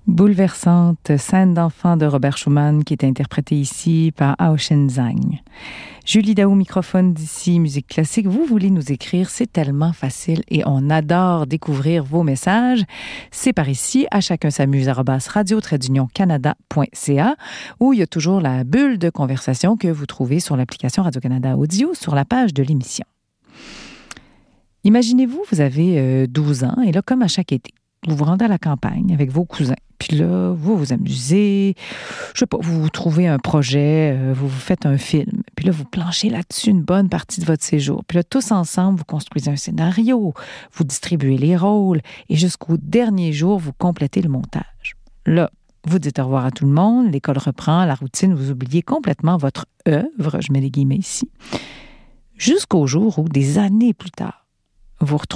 Bouleversante scène d'enfant de Robert Schumann qui est interprétée ici par Aoshen Zhang. Julie Daou, microphone d'ici Musique Classique. Vous voulez nous écrire, c'est tellement facile et on adore découvrir vos messages. C'est par ici, à chacun s'amuse, @radio-canada.ca, où il y a toujours la bulle de conversation que vous trouvez sur l'application Radio-Canada Audio sur la page de l'émission. Imaginez-vous, vous avez 12 ans et là, comme à chaque été, vous vous rendez à la campagne avec vos cousins. Puis là, vous vous amusez, je sais pas, vous trouvez un projet, vous faites un film. Puis là, vous planchez là-dessus une bonne partie de votre séjour. Puis là, tous ensemble, vous construisez un scénario, vous distribuez les rôles et jusqu'au dernier jour, vous complétez le montage. Là, vous dites au revoir à tout le monde, l'école reprend, la routine, vous oubliez complètement votre œuvre, je mets des guillemets ici, jusqu'au jour où, des années plus tard, vous retrouvez